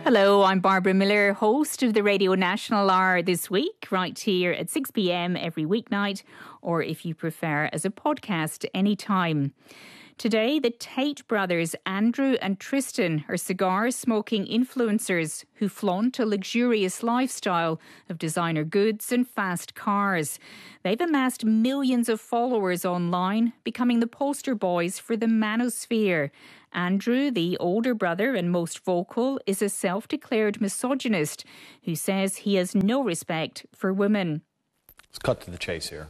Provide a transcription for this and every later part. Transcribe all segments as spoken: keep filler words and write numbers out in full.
Hello, I'm Barbara Miller, host of the Radio National Hour this week, right here at six p.m. every weeknight, or if you prefer, as a podcast anytime. Today, the Tate brothers, Andrew and Tristan, are cigar-smoking influencers who flaunt a luxurious lifestyle of designer goods and fast cars. They've amassed millions of followers online, becoming the poster boys for the manosphere. Andrew, the older brother and most vocal, is a self-declared misogynist who says he has no respect for women. Let's cut to the chase here.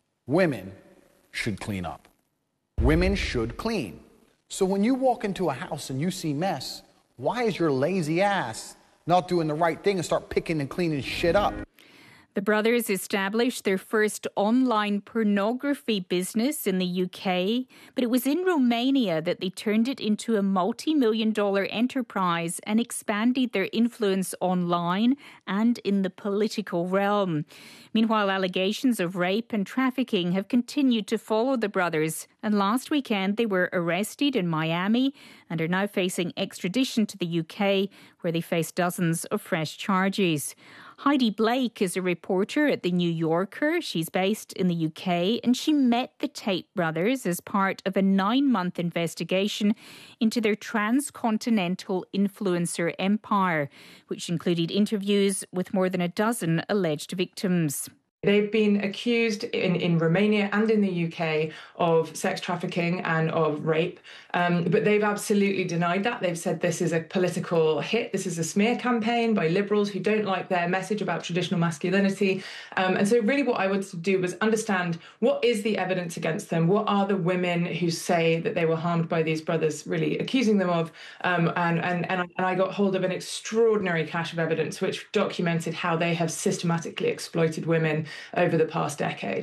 Women should clean up. Women should clean. So when you walk into a house and you see mess, why is your lazy ass not doing the right thing and start picking and cleaning shit up? The brothers established their first online pornography business in the U K, but it was in Romania that they turned it into a multi-million dollar enterprise and expanded their influence online and in the political realm. Meanwhile, allegations of rape and trafficking have continued to follow the brothers, and last weekend they were arrested in Miami and are now facing extradition to the U K, where they face dozens of fresh charges. Heidi Blake is a reporter at The New Yorker. She's based in the U K, and she met the Tate brothers as part of a nine-month investigation into their transcontinental influencer empire, which included interviews with more than a dozen alleged victims. They've been accused in, in Romania and in the U K of sex trafficking and of rape, um, but they've absolutely denied that. They've said this is a political hit, this is a smear campaign by liberals who don't like their message about traditional masculinity. Um, and so really what I wanted to do was understand what is the evidence against them, what are the women who say that they were harmed by these brothers really accusing them of, um, and, and, and, I, and I got hold of an extraordinary cache of evidence which documented how they have systematically exploited women over the past decade.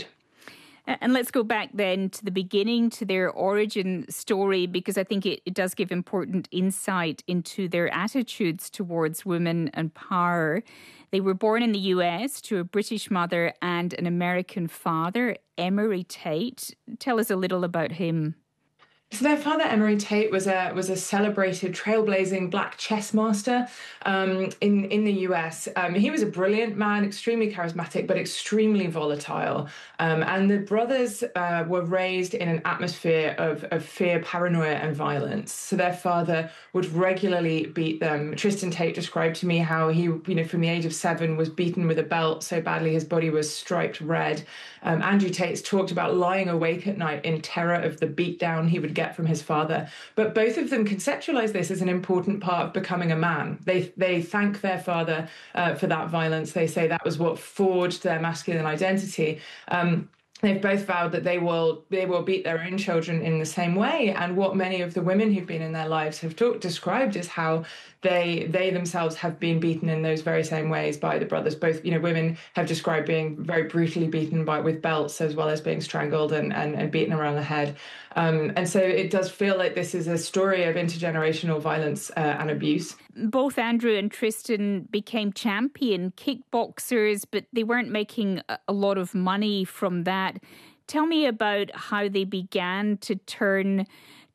And let's go back then to the beginning, to their origin story, because I think it, it does give important insight into their attitudes towards women and power. They were born in the U S to a British mother and an American father, Emery Tate. Tell us a little about him. So their father, Emery Tate, was a was a celebrated, trailblazing black chess master um, in, in the U S. Um, he was a brilliant man, extremely charismatic, but extremely volatile. Um, and the brothers uh, were raised in an atmosphere of, of fear, paranoia, and violence. So their father would regularly beat them. Tristan Tate described to me how he, you know, from the age of seven, was beaten with a belt so badly his body was striped red. Um, Andrew Tate's talked about lying awake at night in terror of the beatdown he would get from his father. But both of them conceptualize this as an important part of becoming a man. They they thank their father uh, for that violence. They say that was what forged their masculine identity. Um, They've both vowed that they will they will beat their own children in the same way. And what many of the women who've been in their lives have talked, described is how they they themselves have been beaten in those very same ways by the brothers. Both, you know, women have described being very brutally beaten by with belts as well as being strangled and, and, and beaten around the head. Um, and so it does feel like this is a story of intergenerational violence uh, and abuse. Both Andrew and Tristan became champion kickboxers, but they weren't making a lot of money from that. Tell me about how they began to turn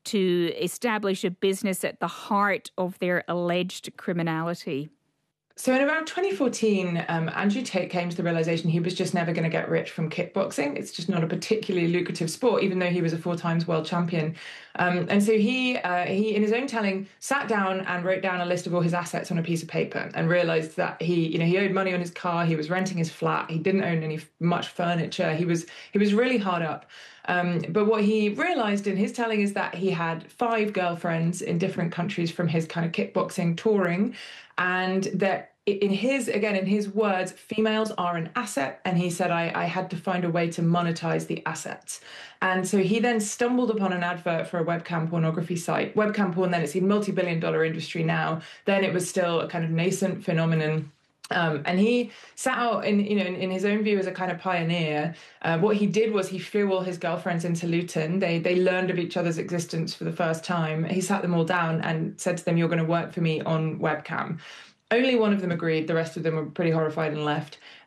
to establish a business at the heart of their alleged criminality. So in around twenty fourteen, um, Andrew Tate came to the realization he was just never going to get rich from kickboxing. It's just not a particularly lucrative sport, even though he was a four times world champion. Um, and so he, uh, he, in his own telling, sat down and wrote down a list of all his assets on a piece of paper and realized that he, you know, he owed money on his car, he was renting his flat, he didn't own any much furniture, he was he was really hard up. Um, but what he realized in his telling is that he had five girlfriends in different countries from his kind of kickboxing touring, and that in his, again, in his words, females are an asset. And he said, I, I had to find a way to monetize the assets. And so he then stumbled upon an advert for a webcam pornography site. Webcam porn, then it's a multi-billion dollar industry now. Then it was still a kind of nascent phenomenon. Um, and he sat out in, you know, in, in his own view as a kind of pioneer. Uh, what he did was he flew all his girlfriends into Luton. They they learned of each other's existence for the first time. He sat them all down and said to them, "You're going to work for me on webcam." Only one of them agreed. The rest of them were pretty horrified and left.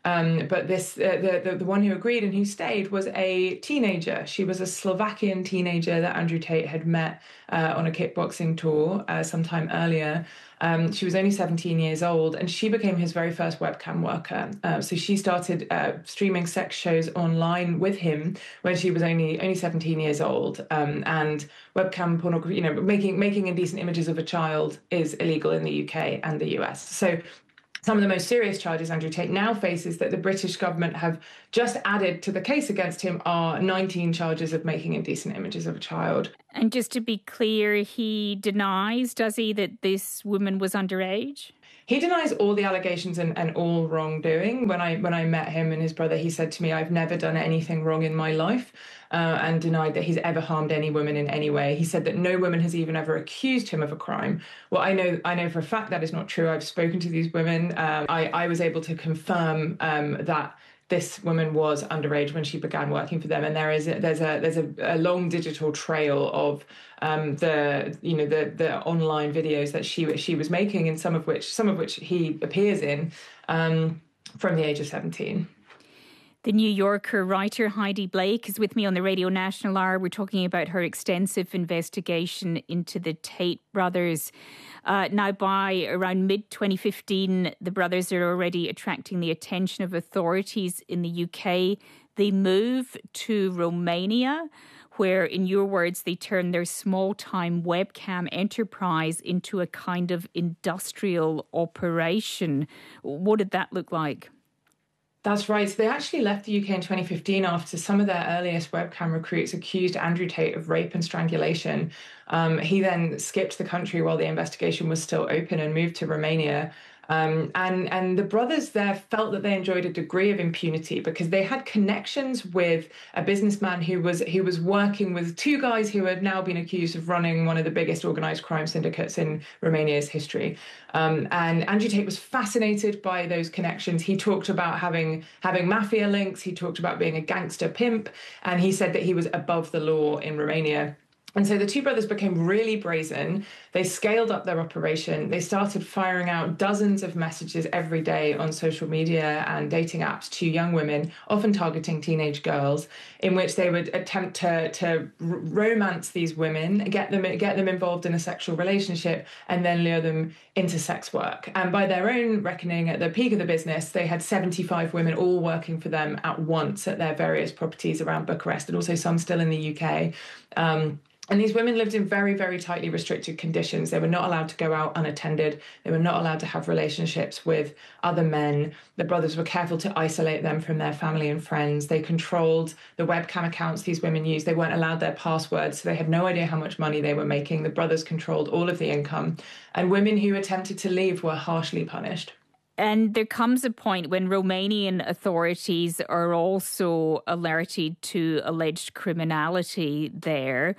Um, but this uh, the, the the one who agreed and who stayed was a teenager. She was a Slovakian teenager that Andrew Tate had met uh, on a kickboxing tour uh, sometime earlier. Um, she was only seventeen years old, and she became his very first webcam worker. Uh, so she started uh, streaming sex shows online with him when she was only only seventeen years old. Um, and webcam pornography, you know, making making indecent images of a child is illegal in the U K and the U S. So some of the most serious charges Andrew Tate now faces that the British government have just added to the case against him are nineteen charges of making indecent images of a child. And just to be clear, he denies, does he, that this woman was underage? He denies all the allegations and, and all wrongdoing. When I when I met him and his brother, he said to me, "I've never done anything wrong in my life," uh, and denied that he's ever harmed any woman in any way. He said that no woman has even ever accused him of a crime. Well, I know I know for a fact that is not true. I've spoken to these women. Um, I, I was able to confirm um, that this woman was underage when she began working for them, and there is a, there's a there's a, a long digital trail of um, the you know the the online videos that she she was making, and some of which some of which he appears in um, from the age of seventeen. The New Yorker writer Heidi Blake is with me on the Radio National Hour. We're talking about her extensive investigation into the Tate brothers. Uh, now, by around mid twenty fifteen, the brothers are already attracting the attention of authorities in the U K. They move to Romania, where, in your words, they turn their small-time webcam enterprise into a kind of industrial operation. What did that look like? That's right. So they actually left the U K in twenty fifteen after some of their earliest webcam recruits accused Andrew Tate of rape and strangulation. Um, he then skipped the country while the investigation was still open and moved to Romania. Um, and, and the brothers there felt that they enjoyed a degree of impunity because they had connections with a businessman who was who was working with two guys who had now been accused of running one of the biggest organized crime syndicates in Romania's history. Um, and Andrew Tate was fascinated by those connections. He talked about having having mafia links. He talked about being a gangster pimp. And he said that he was above the law in Romania. And so the two brothers became really brazen. They scaled up their operation. They started firing out dozens of messages every day on social media and dating apps to young women, often targeting teenage girls, in which they would attempt to, to romance these women, get them get them involved in a sexual relationship, and then lure them into sex work. And by their own reckoning, at the peak of the business, they had seventy-five women all working for them at once at their various properties around Bucharest, and also some still in the U K. Um, And these women lived in very, very tightly restricted conditions. They were not allowed to go out unattended. They were not allowed to have relationships with other men. The brothers were careful to isolate them from their family and friends. They controlled the webcam accounts these women used. They weren't allowed their passwords, so they had no idea how much money they were making. The brothers controlled all of the income. And women who attempted to leave were harshly punished. And there comes a point when Romanian authorities are also alerted to alleged criminality there.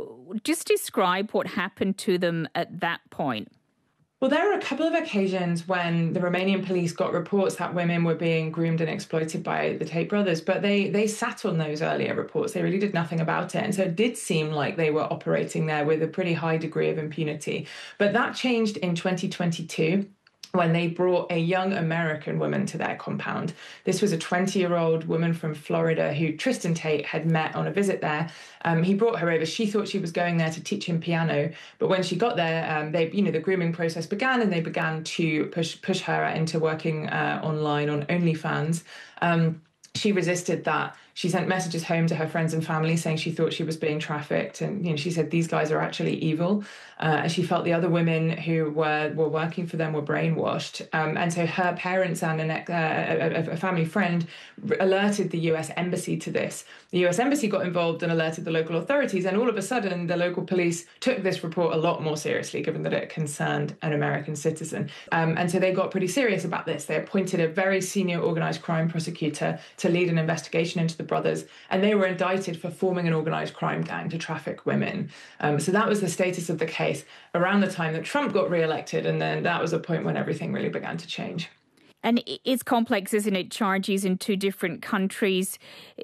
Just describe what happened to them at that point. Well, there were a couple of occasions when the Romanian police got reports that women were being groomed and exploited by the Tate brothers, but they they sat on those earlier reports. They really did nothing about it. And so it did seem like they were operating there with a pretty high degree of impunity. But that changed in twenty twenty-two. When they brought a young American woman to their compound. This was a twenty-year-old woman from Florida who Tristan Tate had met on a visit there. Um, he brought her over. She thought she was going there to teach him piano, but when she got there, um, they, you know, the grooming process began, and they began to push push her into working uh, online on OnlyFans. Um, she resisted that. She sent messages home to her friends and family saying she thought she was being trafficked. And, you know, she said these guys are actually evil. Uh, and she felt the other women who were, were working for them were brainwashed. Um, and so her parents and an, uh, a, a family friend alerted the U S Embassy to this. The U S Embassy got involved and alerted the local authorities. And all of a sudden, the local police took this report a lot more seriously, given that it concerned an American citizen. Um, and so they got pretty serious about this. They appointed a very senior organized crime prosecutor to lead an investigation into the brothers, and they were indicted for forming an organized crime gang to traffic women. Um, so that was the status of the case around the time that Trump got reelected, and then that was a point when everything really began to change. And it's complex, isn't it? Charges in two different countries.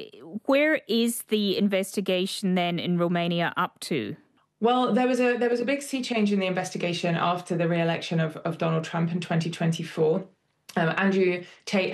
Where is the investigation then in Romania up to? Well, there was a there was a big sea change in the investigation after the re-election of, of Donald Trump in twenty twenty-four. Um, Andrew Tate has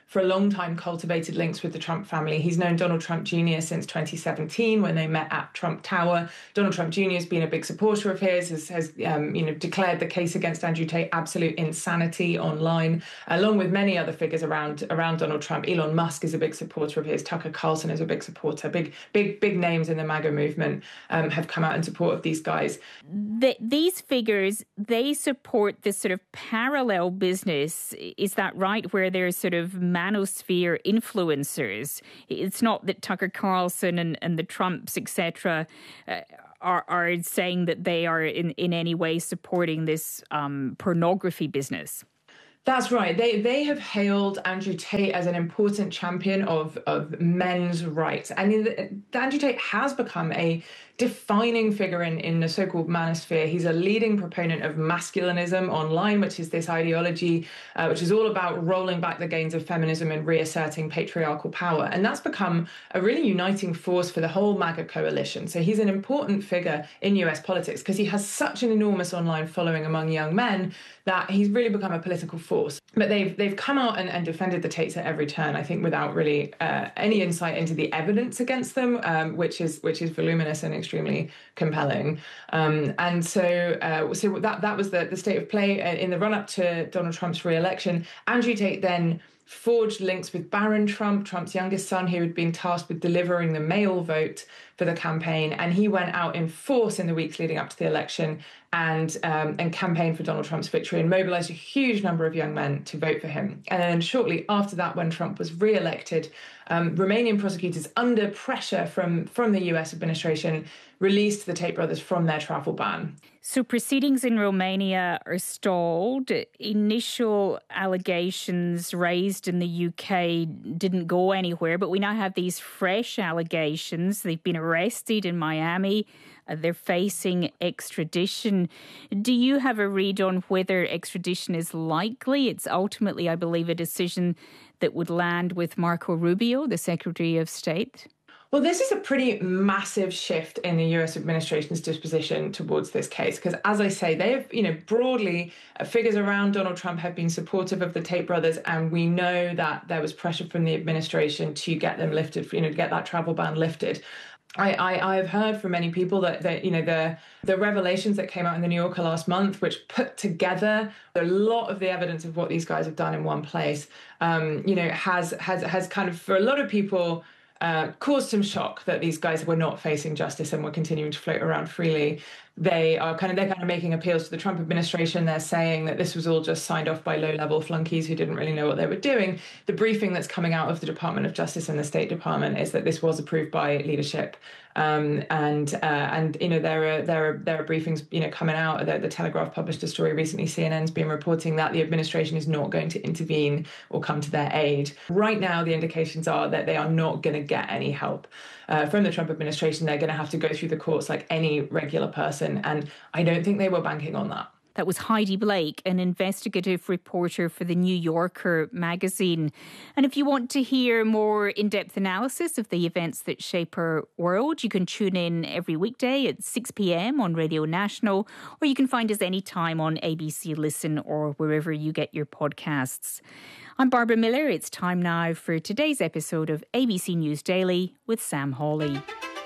for a long time cultivated links with the Trump family. He's known Donald Trump Junior since twenty seventeen when they met at Trump Tower. Donald Trump Junior has been a big supporter of his, has, has um, you know, declared the case against Andrew Tate absolute insanity online, along with many other figures around around Donald Trump. Elon Musk is a big supporter of his. Tucker Carlson is a big supporter. Big, big, big names in the MAGA movement um, have come out in support of these guys. The, these figures, they support this sort of parallel business. Is that right? Where there's sort of manosphere influencers. It's not that Tucker Carlson and, and the Trumps, et cetera, uh, are, are saying that they are in, in any way supporting this um, pornography business. That's right. They they have hailed Andrew Tate as an important champion of, of men's rights. And in the, Andrew Tate has become a defining figure in, in the so-called manosphere. He's a leading proponent of masculinism online, which is this ideology, uh, which is all about rolling back the gains of feminism and reasserting patriarchal power. And that's become a really uniting force for the whole MAGA coalition. So he's an important figure in U S politics because he has such an enormous online following among young men that he's really become a political force. But they've they've come out and, and defended the Tates at every turn, I think, without really uh, any insight into the evidence against them, um, which is which is voluminous and extremely compelling. Um, and so uh, so that that was the, the state of play in the run-up to Donald Trump's re-election. Andrew Tate then forged links with Barron Trump, Trump's youngest son, who had been tasked with delivering the mail vote for the campaign. And he went out in force in the weeks leading up to the election and um, and campaigned for Donald Trump's victory and mobilized a huge number of young men to vote for him. And then shortly after that, when Trump was re-elected, um, Romanian prosecutors, under pressure from, from the U S administration, released the Tate brothers from their travel ban. So proceedings in Romania are stalled. Initial allegations raised in the U K didn't go anywhere, but we now have these fresh allegations. They've been arrested in Miami. Uh, they're facing extradition. Do you have a read on whether extradition is likely? It's ultimately, I believe, a decision that would land with Marco Rubio, the Secretary of State. Well, this is a pretty massive shift in the U S administration's disposition towards this case, because, as I say, they have, you know, broadly, uh, figures around Donald Trump have been supportive of the Tate brothers, and we know that there was pressure from the administration to get them lifted, you know, to get that travel ban lifted. I, I, I've heard from many people that, that you know, the the revelations that came out in the New Yorker last month, which put together a lot of the evidence of what these guys have done in one place, um, you know, has has has kind of, for a lot of people, Uh, caused some shock that these guys were not facing justice and were continuing to float around freely. They are kind of they're kind of making appeals to the Trump administration. They're saying that this was all just signed off by low-level flunkies who didn't really know what they were doing. The briefing that's coming out of the Department of Justice and the State Department is that this was approved by leadership. Um, and uh, and you know there are there are there are briefings you know coming out. The, the Telegraph published a story recently. C N N's been reporting that the administration is not going to intervene or come to their aid. Right now, the indications are that they are not going to get any help uh, from the Trump administration. They're going to have to go through the courts like any regular person, and I don't think they were banking on that. That was Heidi Blake, an investigative reporter for the New Yorker magazine. And if you want to hear more in-depth analysis of the events that shape our world, you can tune in every weekday at six p.m. on Radio National, or you can find us anytime on A B C Listen or wherever you get your podcasts. I'm Barbara Miller. It's time now for today's episode of A B C News Daily with Sam Hawley.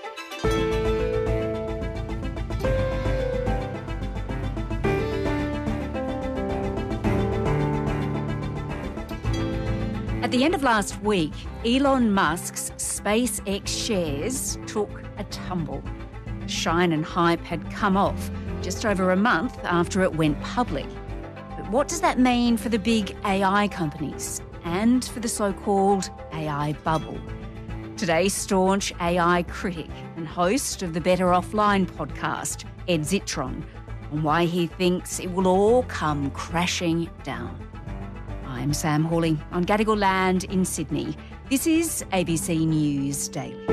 At the end of last week, Elon Musk's SpaceX shares took a tumble. Shine and hype had come off just over a month after it went public. But what does that mean for the big A I companies and for the so-called A I bubble? Today's staunch A I critic and host of the Better Offline podcast, Ed Zitron, on why he thinks it will all come crashing down. I'm Sam Hawley on Gadigal land in Sydney. This is A B C News Daily.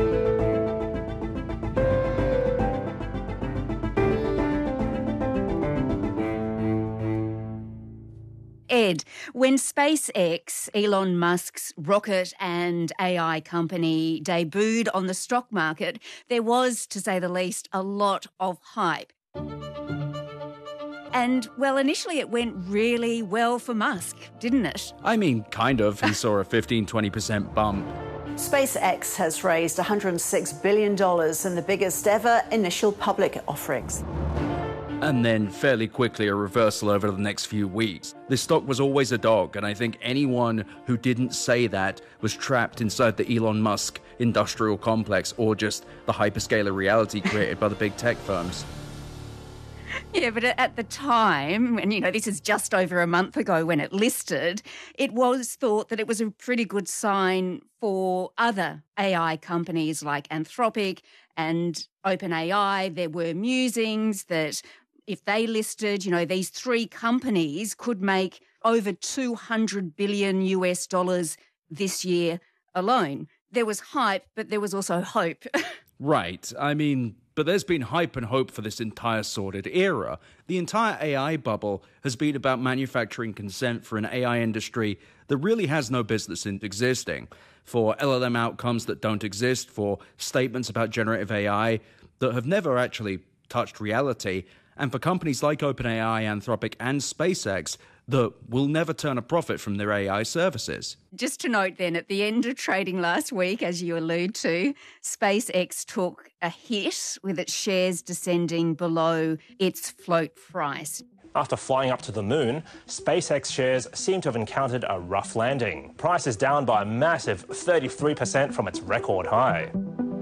Ed, when SpaceX, Elon Musk's rocket and A I company, debuted on the stock market, there was, to say the least, a lot of hype. And, well, initially it went really well for Musk, didn't it? I mean, kind of. He saw a fifteen to twenty percent bump. SpaceX has raised one hundred six billion dollars in the biggest ever initial public offerings. And then fairly quickly a reversal over the next few weeks. This stock was always a dog, and I think anyone who didn't say that was trapped inside the Elon Musk industrial complex or just the hyperscaler reality created by the big tech firms. Yeah, but at the time, and you know, this is just over a month ago when it listed, it was thought that it was a pretty good sign for other A I companies like Anthropic and OpenAI. There were musings that if they listed, you know, these three companies could make over two hundred billion U S dollars this year alone. There was hype, but there was also hope. Right. I mean, but there's been hype and hope for this entire sordid era. The entire A I bubble has been about manufacturing consent for an A I industry that really has no business in existing, for L L M outcomes that don't exist, for statements about generative A I that have never actually touched reality, and for companies like OpenAI, Anthropic, and SpaceX that will never turn a profit from their A I services. Just to note then, at the end of trading last week, as you allude to, SpaceX took a hit with its shares descending below its float price. After flying up to the moon, SpaceX shares seem to have encountered a rough landing. Price is down by a massive thirty-three percent from its record high.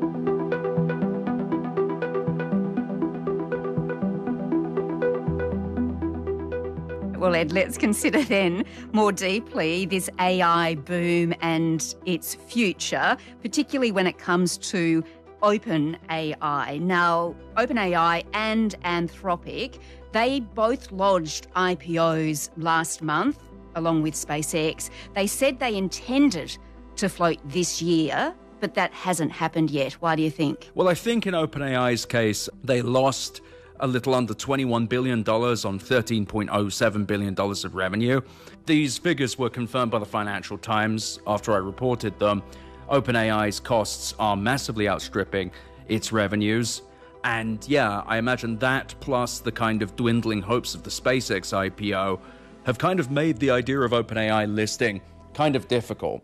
Well, Ed, let's consider then more deeply this A I boom and its future, particularly when it comes to OpenAI. Now, OpenAI and Anthropic, they both lodged I P Os last month, along with SpaceX. They said they intended to float this year, but that hasn't happened yet. Why do you think? Well, I think in OpenAI's case, they lost a little under twenty-one billion dollars on thirteen point oh seven billion dollars of revenue. These figures were confirmed by the Financial Times after I reported them. OpenAI's costs are massively outstripping its revenues. And yeah, I imagine that plus the kind of dwindling hopes of the SpaceX I P O have kind of made the idea of OpenAI listing kind of difficult.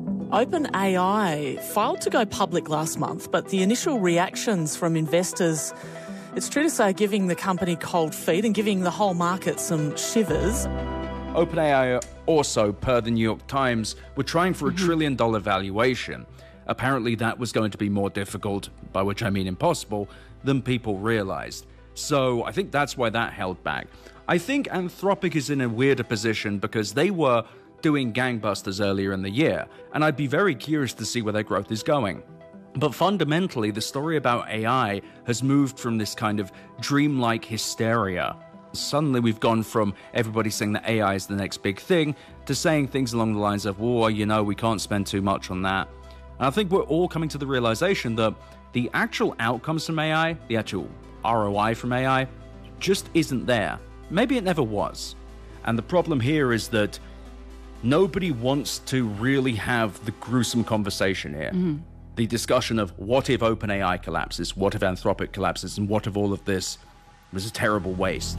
OpenAI filed to go public last month, but the initial reactions from investors, it's true to say, giving the company cold feet and giving the whole market some shivers. OpenAI also, per the New York Times, were trying for a mm-hmm. trillion dollar valuation. Apparently that was going to be more difficult, by which I mean impossible, than people realized. So I think that's why that held back. I think Anthropic is in a weirder position because they were doing gangbusters earlier in the year, and I'd be very curious to see where their growth is going. But fundamentally, the story about A I has moved from this kind of dreamlike hysteria. Suddenly we've gone from everybody saying that A I is the next big thing to saying things along the lines of, well, you know, we can't spend too much on that. And I think we're all coming to the realization that the actual outcomes from A I, the actual R O I from A I, just isn't there. Maybe it never was. And the problem here is that nobody wants to really have the gruesome conversation here. Mm-hmm. The discussion of what if OpenAI collapses, what if Anthropic collapses, and what if all of this was a terrible waste.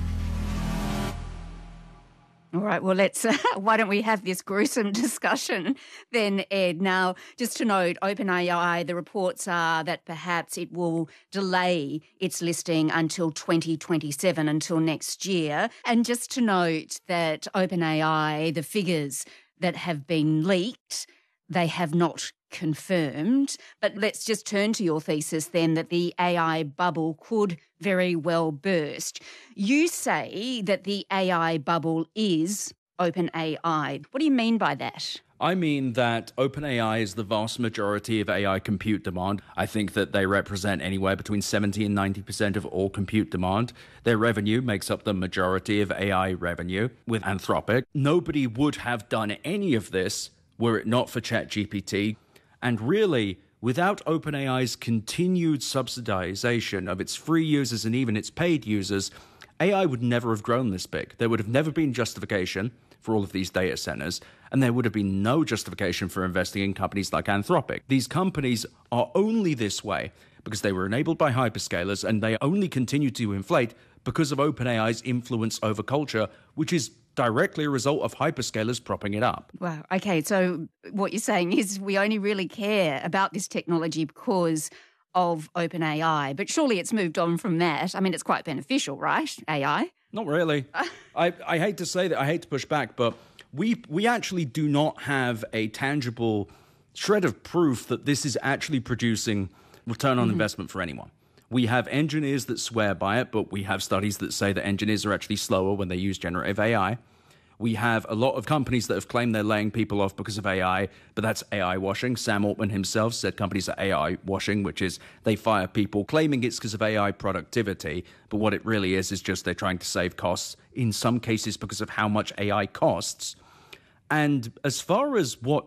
All right, well, let's. Uh, why don't we have this gruesome discussion then, Ed? Now, just to note, OpenAI, the reports are that perhaps it will delay its listing until twenty twenty-seven, until next year. And just to note that OpenAI, the figures that have been leaked, they have not confirmed. But let's just turn to your thesis then that the A I bubble could very well burst. You say that the A I bubble is OpenAI. What do you mean by that? I mean that OpenAI is the vast majority of A I compute demand. I think that they represent anywhere between seventy and ninety percent of all compute demand. Their revenue makes up the majority of A I revenue. With Anthropic, nobody would have done any of this were it not for ChatGPT. And really, without OpenAI's continued subsidization of its free users and even its paid users, A I would never have grown this big. There would have never been justification for all of these data centers, and there would have been no justification for investing in companies like Anthropic. These companies are only this way because they were enabled by hyperscalers, and they only continue to inflate because of OpenAI's influence over culture, which is directly a result of hyperscalers propping it up. Wow. Okay, so what you're saying is we only really care about this technology because of OpenAI, but surely it's moved on from that. I mean, it's quite beneficial, right, A I? Not really. I, I hate to say that, I hate to push back, but we we actually do not have a tangible shred of proof that this is actually producing return on mm-hmm. investment for anyone. We have engineers that swear by it, but we have studies that say that engineers are actually slower when they use generative A I. We have a lot of companies that have claimed they're laying people off because of A I, but that's A I washing. Sam Altman himself said companies are A I washing, which is they fire people claiming it's because of A I productivity, but what it really is is just they're trying to save costs, in some cases because of how much A I costs. And as far as what